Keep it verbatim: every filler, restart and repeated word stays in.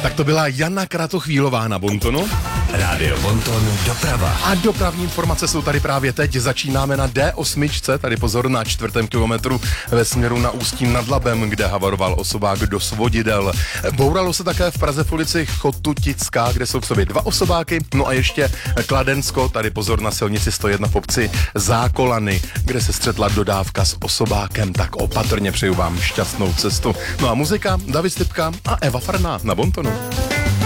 Tak to byla Jana Kratochvílová na Bontonu. Rádio Bonton doprava. A dopravní informace jsou tady právě teď. Začínáme na D osm, tady pozor na čtvrtém kilometru ve směru na Ústí nad Labem, kde havaroval osobák do svodidel. Bouralo se také v Praze v ulici Chotutická, kde jsou v sobě dva osobáky. No a ještě Kladensko, tady pozor na silnici sto jedna v obci Zákolany, kde se střetla dodávka s osobákem. Tak opatrně, přeju vám šťastnou cestu. No a muzika, David Stipka a Eva Farná na Bontonu.